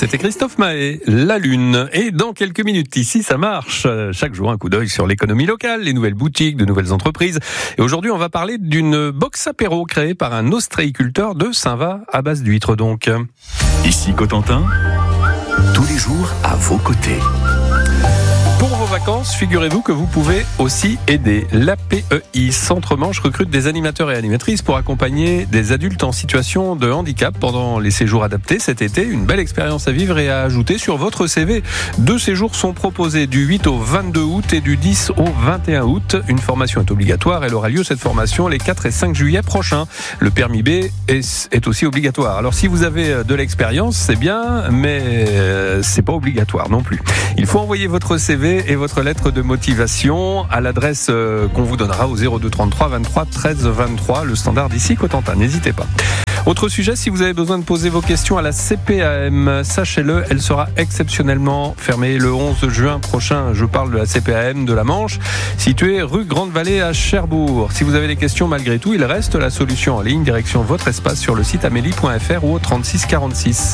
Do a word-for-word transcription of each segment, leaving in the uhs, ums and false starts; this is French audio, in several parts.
C'était Christophe Mahé, La Lune. Et dans quelques minutes, ici, ça marche. Chaque jour, un coup d'œil sur l'économie locale, les nouvelles boutiques, de nouvelles entreprises. Et aujourd'hui, on va parler d'une box apéro créée par un ostréiculteur de Saint-Va, à base d'huîtres donc. Ici Cotentin, tous les jours à vos côtés. Pour vos vacances, figurez-vous que vous pouvez aussi aider. L'A P E I Centre-Manche recrute des animateurs et animatrices pour accompagner des adultes en situation de handicap pendant les séjours adaptés cet été. Une belle expérience à vivre et à ajouter sur votre C V. Deux séjours sont proposés du huit au vingt-deux août et du dix au vingt et un août. Une formation est obligatoire. Elle aura lieu, cette formation, les quatre et cinq juillet prochains. Le permis B est, est aussi obligatoire. Alors si vous avez de l'expérience, c'est bien, mais c'est pas obligatoire non plus. Il faut envoyer votre C V et votre lettre de motivation à l'adresse qu'on vous donnera au zéro deux trente-trois vingt-trois treize vingt-trois, le standard d'ici Cotentin. N'hésitez pas. Autre sujet, si vous avez besoin de poser vos questions à la C P A M, sachez-le, elle sera exceptionnellement fermée le onze juin prochain. Je parle de la C P A M de la Manche, située rue Grande-Vallée à Cherbourg. Si vous avez des questions malgré tout, il reste la solution en ligne, direction votre espace sur le site amélie point f r ou au trente-six quarante-six.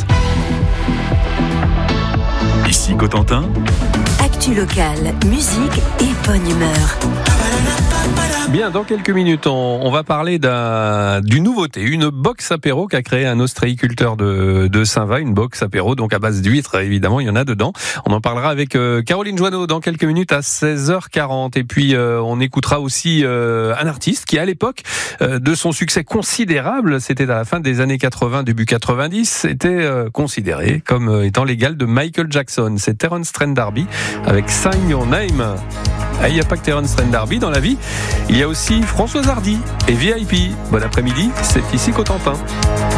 Ici Cotentin, actu locale, musique et bonne humeur. Bien, dans quelques minutes, on, on va parler d'un, d'une nouveauté, une box apéro qu'a créé un ostréiculteur de, de Saint-Va, une box apéro donc à base d'huîtres, évidemment, il y en a dedans. On en parlera avec euh, Caroline Joanneau dans quelques minutes à seize heures quarante. Et puis, euh, on écoutera aussi euh, un artiste qui, à l'époque euh, de son succès considérable, c'était à la fin des années quatre-vingts, début quatre-vingt-dix, était euh, considéré comme euh, étant l'égal de Michael Jackson. C'est Terence Trent D'Arby avec Sign Your Name. Il n'y a pas que Terence Trent D'Arby dans la vie, il y a aussi Françoise Hardy et V I P. Bon après-midi, c'est ici Cotentin.